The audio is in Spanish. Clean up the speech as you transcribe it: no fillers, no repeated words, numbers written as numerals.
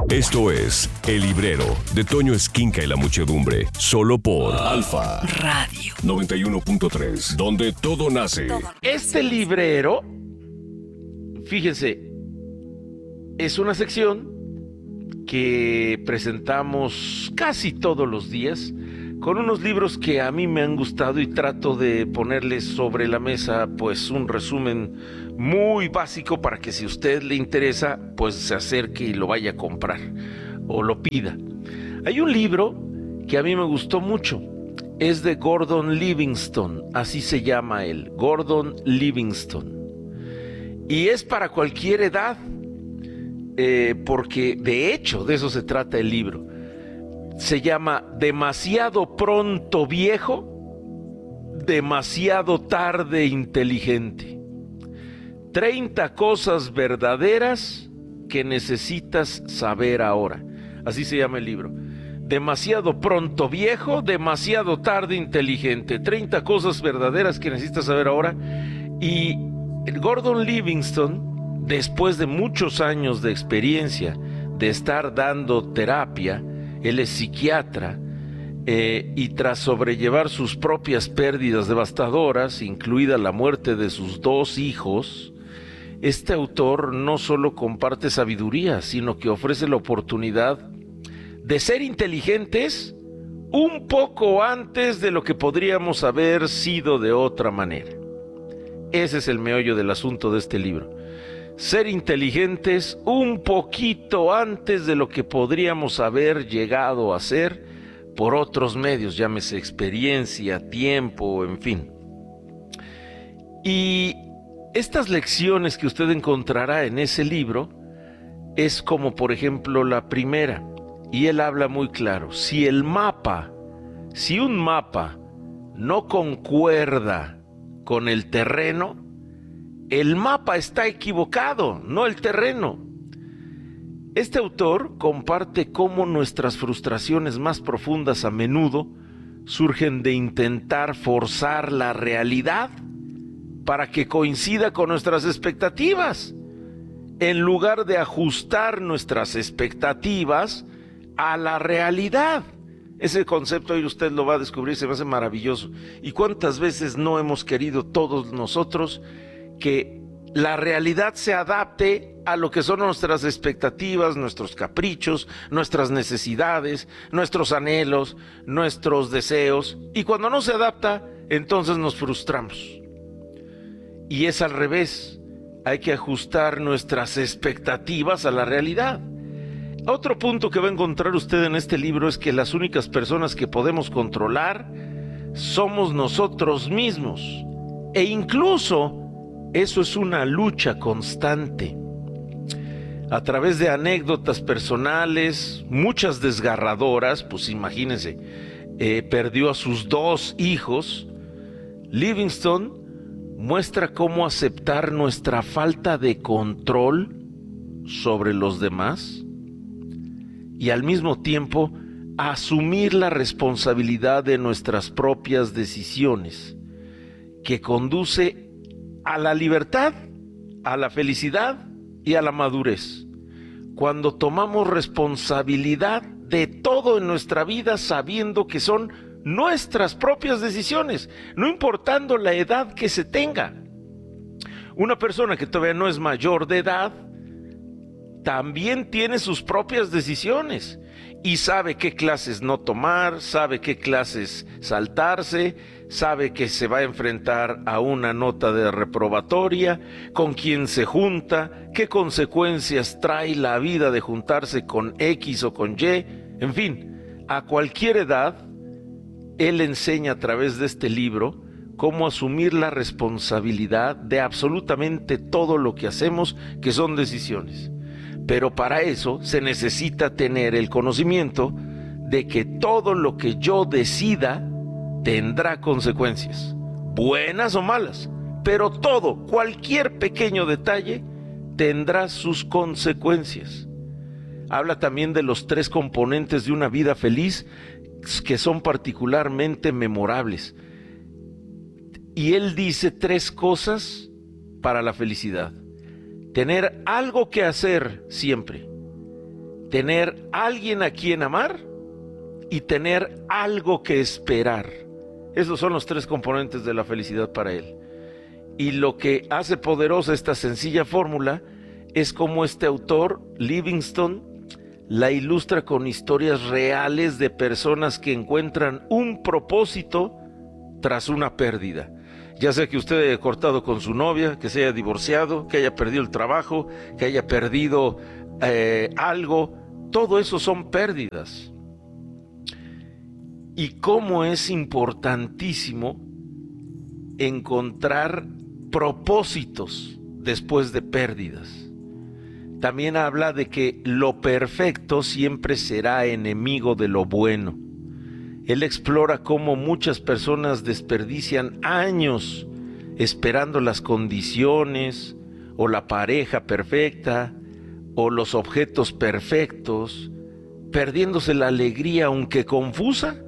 Esto es El Librero de Toño Esquinca y la Muchedumbre, solo por Alfa Radio 91.3, donde todo nace. Este librero, fíjense, es una sección que presentamos casi todos los días con unos libros que a mí me han gustado y trato de ponerles sobre la mesa pues un resumen muy básico para que si a usted le interesa pues se acerque y lo vaya a comprar o lo pida. Hay un libro que a mí me gustó mucho, es de Gordon Livingston, así se llama él, Gordon Livingston, y es para cualquier edad, porque de hecho de eso se trata el libro. Se llama Demasiado pronto viejo, demasiado tarde inteligente. 30 cosas verdaderas que necesitas saber ahora. Así se llama el libro. Demasiado pronto viejo, demasiado tarde inteligente. 30 cosas verdaderas que necesitas saber ahora. Y Gordon Livingston, después de muchos años de experiencia de estar dando terapia, él es psiquiatra, y tras sobrellevar sus propias pérdidas devastadoras, incluida la muerte de sus 2 hijos, este autor no solo comparte sabiduría, sino que ofrece la oportunidad de ser inteligentes un poco antes de lo que podríamos haber sido de otra manera. Ese es el meollo del asunto de este libro. Ser inteligentes un poquito antes de lo que podríamos haber llegado a ser por otros medios, llámese experiencia, tiempo, en fin. Y estas lecciones que usted encontrará en ese libro es como por ejemplo la primera, y él habla muy claro, si un mapa no concuerda con el terreno, el mapa está equivocado, no el terreno. Este autor comparte cómo nuestras frustraciones más profundas a menudo surgen de intentar forzar la realidad para que coincida con nuestras expectativas, en lugar de ajustar nuestras expectativas a la realidad. Ese concepto hoy usted lo va a descubrir, se me hace maravilloso. ¿Y cuántas veces no hemos querido todos nosotros que la realidad se adapte a lo que son nuestras expectativas, nuestros caprichos, nuestras necesidades, nuestros anhelos, nuestros deseos? Y cuando no se adapta, entonces nos frustramos. Y es al revés, hay que ajustar nuestras expectativas a la realidad. Otro punto que va a encontrar usted en este libro es que las únicas personas que podemos controlar somos nosotros mismos, e incluso eso es una lucha constante. A través de anécdotas personales, muchas desgarradoras, pues imagínense, perdió a sus 2 hijos, Livingston muestra cómo aceptar nuestra falta de control sobre los demás y al mismo tiempo asumir la responsabilidad de nuestras propias decisiones, que conduce a la libertad, a la felicidad y a la madurez. Cuando tomamos responsabilidad de todo en nuestra vida sabiendo que son nuestras propias decisiones, no importando la edad que se tenga. Una persona que todavía no es mayor de edad también tiene sus propias decisiones y sabe qué clases no tomar, sabe qué clases saltarse, sabe que se va a enfrentar a una nota de reprobatoria, con quién se junta, qué consecuencias trae la vida de juntarse con X o con Y, en fin, a cualquier edad, él enseña a través de este libro cómo asumir la responsabilidad de absolutamente todo lo que hacemos, que son decisiones. Pero para eso se necesita tener el conocimiento de que todo lo que yo decida tendrá consecuencias, buenas o malas, pero todo, cualquier pequeño detalle tendrá sus consecuencias. Habla también de los 3 componentes de una vida feliz que son particularmente memorables. Y él dice 3 cosas para la felicidad: tener algo que hacer siempre, tener alguien a quien amar y tener algo que esperar. Esos son los tres componentes de la felicidad para él. Y lo que hace poderosa esta sencilla fórmula es como este autor, Livingstone, la ilustra con historias reales de personas que encuentran un propósito tras una pérdida. Ya sea que usted haya cortado con su novia, que se haya divorciado, que haya perdido el trabajo, que haya perdido algo, todo eso son pérdidas. Y cómo es importantísimo encontrar propósitos después de pérdidas. También habla de que lo perfecto siempre será enemigo de lo bueno. Él explora cómo muchas personas desperdician años esperando las condiciones o la pareja perfecta o los objetos perfectos, perdiéndose la alegría, aunque confusa,